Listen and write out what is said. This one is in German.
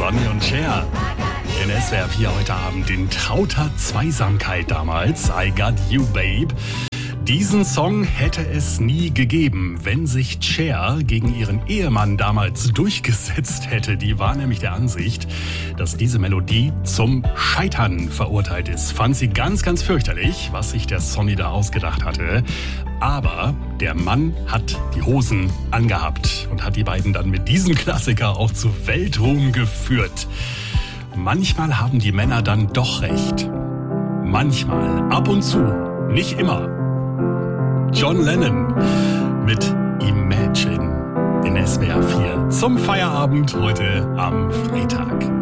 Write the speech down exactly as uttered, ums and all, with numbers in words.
Sonny und Cher. In S W R vier heute Abend in trauter Zweisamkeit damals. I Got You, Babe. Diesen Song hätte es nie gegeben, wenn sich Cher gegen ihren Ehemann damals durchgesetzt hätte. Die war nämlich der Ansicht, dass diese Melodie zum Scheitern verurteilt ist. Fand sie ganz, ganz fürchterlich, was sich der Sonny da ausgedacht hatte. Aber der Mann hat die Hosen angehabt und hat die beiden dann mit diesem Klassiker auch zu Weltruhm geführt. Manchmal haben die Männer dann doch recht. Manchmal, ab und zu, nicht immer. John Lennon mit Imagine in S W R vier zum Feierabend heute am Freitag.